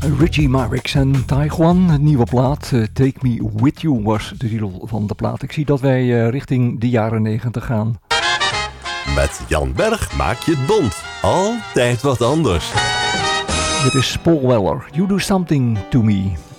Richie Marx en Taiwan, een nieuwe plaat. Take Me With You was de titel van de plaat. Ik zie dat wij richting de jaren 90 gaan. Met Jan Berg maak je het bond. Altijd wat anders. Dit is Paul Weller. You Do Something To Me.